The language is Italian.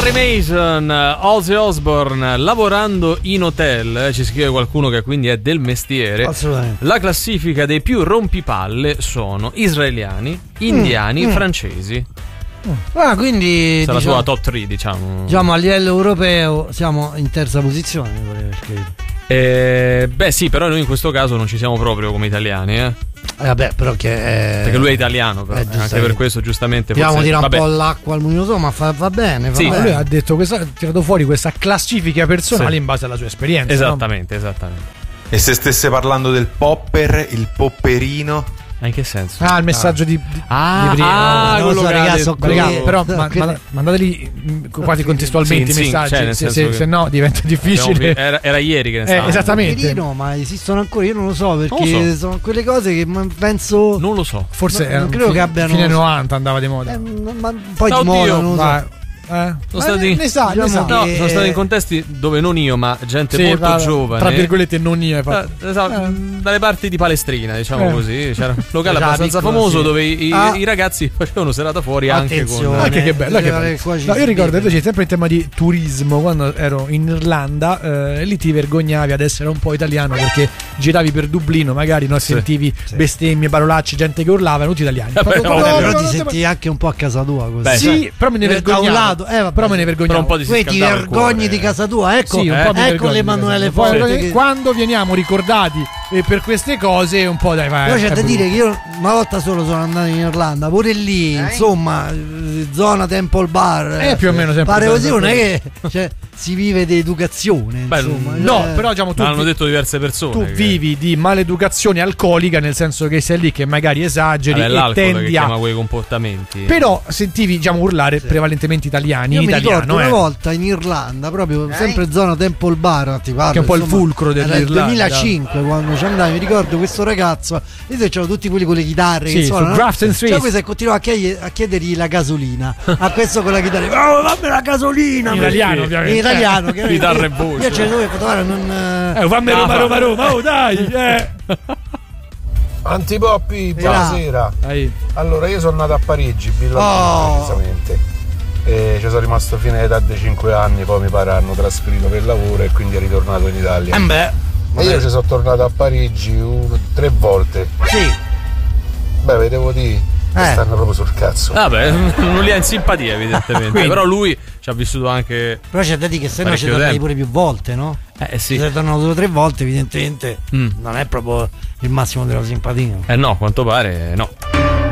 Carrie Mason, Ozzy Osbourne, lavorando in hotel, ci scrive qualcuno che quindi è del mestiere. Assolutamente. La classifica dei più rompipalle sono israeliani, indiani, francesi. Quindi la sua top 3, diciamo. Diciamo a livello europeo siamo in terza posizione, beh sì, però noi in questo caso non ci siamo proprio come italiani, vabbè, però perché lui è italiano, però anche per questo giustamente dobbiamo tirare un po' l'acqua al mulino, ma va bene. Sì, lui ha detto ha tirato fuori questa classifica personale in base alla sua esperienza. Esattamente. E se stesse parlando del popper, il popperino? In che senso? Il messaggio di prima. Però mandateli quasi contestualmente i messaggi, se no diventa difficile. Era ieri che ne stavamo. Esattamente. Ma esistono ancora, io non lo so, perché sono quelle cose che penso. Non lo so. Forse non credo che abbiano. Fine 90 andava di moda. Ma poi di moda non lo so. Sono stati in contesti dove non io, ma gente molto giovane, tra virgolette non io, dalle parti di Palestrina, diciamo così. C'era un locale abbastanza famoso dove i ragazzi facevano serata fuori anche con. Anche che bello. Io ricordo invece sempre in tema di turismo, quando ero in Irlanda, lì ti vergognavi ad essere un po' italiano perché giravi per Dublino, magari sentivi bestemmie, parolacce, gente che urlava, tutti italiani. Però ti sentivi anche un po' a casa tua così. Sì, però me ne vergognavo. Però me ne vergognavo un po' di ti vergogni di casa tua, ecco, ecco l'Emanuele Forte. Quando veniamo ricordati per queste cose un po' vai. Però c'è da dire che io una volta solo sono andato in Irlanda, pure lì, insomma, zona Temple Bar. Più o meno sempre. Pare così, non è che si vive di educazione. Insomma, no, però diciamo tu hanno detto diverse persone. Tu vivi di maleducazione alcolica, nel senso che sei lì che magari esageri e tendi a quei comportamenti. Però sentivi urlare prevalentemente italiani. Io mi ricordo una volta volta in Irlanda, proprio sempre zona Temple Bar, ti parlo, che è un po' il fulcro dell'Irlanda. Nel 2005 quando ci andai, mi ricordo questo ragazzo, io c'erano tutti quelli con le chitarre che suonano, questo continuava a chiedergli la gasolina a questo con la chitarra, fammi la gasolina, in italiano ovviamente, in italiano, chitarra e voce, io ce ne dovevo non fammi Roma, dai. Antipoppi, buonasera. Allora, io sono nato a Parigi, precisamente, e ci sono rimasto fino all'età dei 5 anni, poi mi pare hanno trasferito per lavoro e quindi è ritornato in Italia. Ma io ci sono tornato a Parigi 3 volte. Sì. Beh, devo dire, stanno proprio sul cazzo. Vabbè, non li ha in simpatia evidentemente. Però lui ci ha vissuto anche. Però c'è da dire che se no ci tornati pure più volte, no? Sì. Se tornano 2 o 3 volte, evidentemente non è proprio il massimo della simpatia. No, quanto pare no.